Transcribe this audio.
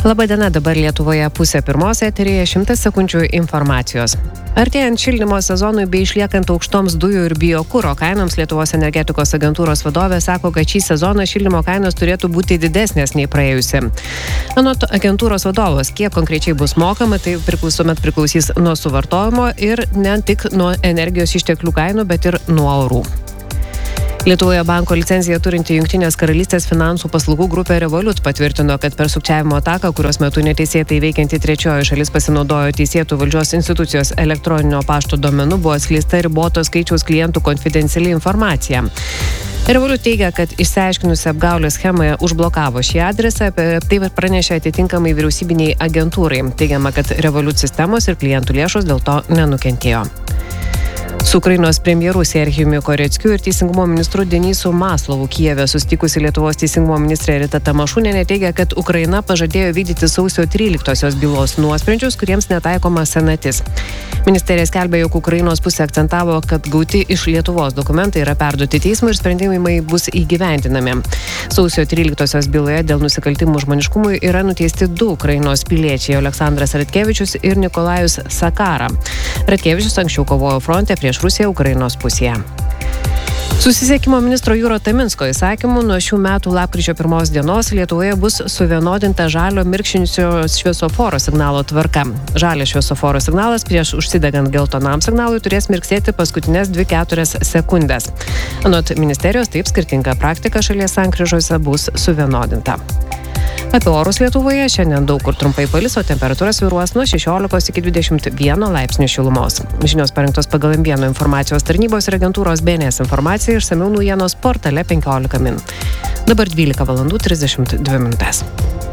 Labadiena, dabar Lietuvoje 1:30 eteryje 100 sekundžių informacijos. Artėjant šildymo sezonui bei išliekant aukštoms dujų ir biokuro kainoms, Lietuvos energetikos agentūros vadovė sako, kad šį sezoną šildymo kainos turėtų būti didesnės nei praėjusi. Anot agentūros vadovos, kiek konkrečiai bus mokama, tai priklausys nuo suvartojimo ir ne tik nuo energijos išteklių kainų, bet ir nuo orų. Lietuvoje banko licenciją turinti Jungtinės karalystės finansų paslaugų grupė Revolut patvirtino, kad per sukčiavimo ataką, kurios metu neteisėtai veikianti trečioji šalis pasinaudojo teisėtų valdžios institucijos elektroninio pašto domenų, buvo atskleista riboto skaičiaus klientų konfidenciali informacija. Revolut teigia, kad išsiaiškinusi apgaulės schemoje užblokavo šį adresą, apie tai pranešė atitinkamai vyriausybiniai agentūrai. Teigiama, kad Revolut sistemos ir klientų lėšos dėl to nenukentėjo. Su Ukrainos premjeru Serhijumi Koreckiu ir teisingumo ministru Denisu Maslovu Kijeve susitikusi Lietuvos teisingumo ministrė Rita Tamašunienė teigia, kad Ukraina pažadėjo vykdyti sausio 13-osios bylos nuosprendžius, kuriems netaikoma senatis. Ministerija skelbė, jog Ukrainos pusė akcentavo, kad gauti iš Lietuvos dokumentai yra perduoti teismui ir sprendimai bus įgyvendinami. Sausio 13-osios byloje dėl nusikaltimų žmoniškumui yra nuteisti 2 Ukrainos piliečiai – Aleksandras Ratkevičius ir Nikolajus Sakara. Ratkevičius anksčiau kovojo fronte prieš Rusiją Ukrainos pusėje. Susisiekimo ministro Jūro Taminsko įsakymu nuo šių metų lapkričio 1 dienos Lietuvoje bus suvienodinta žalio mirkščiančio šviesoforo signalo tvarka. Žalias šviesoforo signalas prieš užsidegant geltonam signalui turės mirksėti paskutinės 2-4 sekundės. Anot ministerijos, taip skirtinga praktika šalies sankryžose bus suvienodinta. Apie orus Lietuvoje šiandien daug kur trumpai palis, o temperatūra svyruos nuo 16 iki 21 laipsnių šilumos. Žinios parengtos pagal M1 informacijos tarnybos ir agentūros BNS informacija, išsamiau naujienos portale 15 min. Dabar 12:32.